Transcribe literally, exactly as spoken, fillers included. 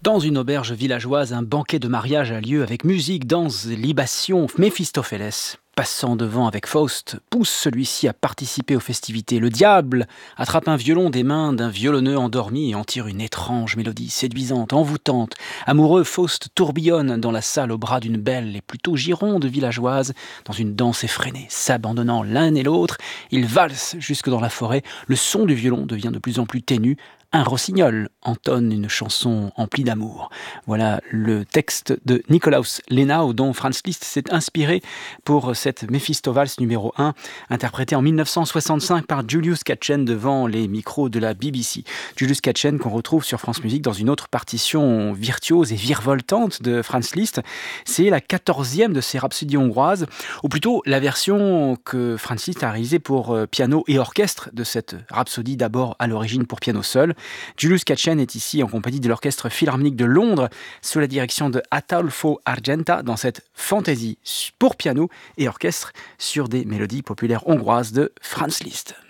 Dans une auberge villageoise, un banquet de mariage a lieu avec musique, danse, libations. Méphistophélès, passant devant avec Faust, pousse celui-ci à participer aux festivités. Le diable attrape un violon des mains d'un violonneux endormi et en tire une étrange mélodie séduisante, envoûtante. Amoureux, Faust tourbillonne dans la salle au bras d'une belle et plutôt gironde villageoise, dans une danse effrénée. S'abandonnant l'un et l'autre, ils valsent jusque dans la forêt. Le son du violon devient de plus en plus ténu. Un rossignol entonne une chanson emplie d'amour. Voilà le texte de Nikolaus Lenau dont Franz Liszt s'est inspiré pour cette Méphisto-Valse numéro un, interprétée en mille neuf cent soixante-cinq par Julius Katchen devant les micros de la B B C. Julius Katchen qu'on retrouve sur France Musique dans une autre partition virtuose et virevoltante de Franz Liszt. C'est la quatorzième de ses rhapsodies hongroises, ou plutôt la version que Franz Liszt a réalisée pour piano et orchestre de cette rhapsodie, d'abord à l'origine pour piano seul. Julius Katchen est ici en compagnie de l'Orchestre Philharmonique de Londres sous la direction de Ataulfo Argenta dans cette fantaisie pour piano et orchestre sur des mélodies populaires hongroises de Franz Liszt.